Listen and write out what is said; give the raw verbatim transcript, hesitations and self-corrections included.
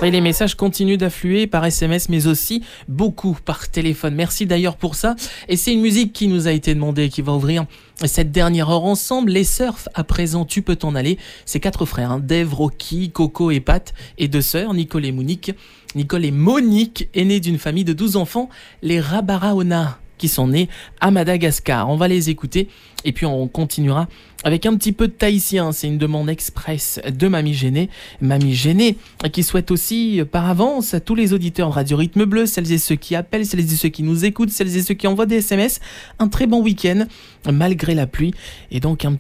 Et les messages continuent d'affluer par S M S, mais aussi beaucoup par téléphone. Merci d'ailleurs pour ça. Et c'est une musique qui nous a été demandée, qui va ouvrir cette dernière heure ensemble. Les Surf, à présent, tu peux t'en aller. C'est quatre frères, hein. Dave, Rocky, Coco et Pat, et deux sœurs, Nicole et Monique. Nicole et Monique est née d'une famille de douze enfants, les Rabaraona, qui sont nés à Madagascar. On va les écouter et puis on continuera avec un petit peu de tahitien. C'est une demande express de Mamie Gênée. Mamie Gênée qui souhaite aussi par avance à tous les auditeurs de Radio Rythme Bleu, celles et ceux qui appellent, celles et ceux qui nous écoutent, celles et ceux qui envoient des S M S, un très bon week-end malgré la pluie et donc un petit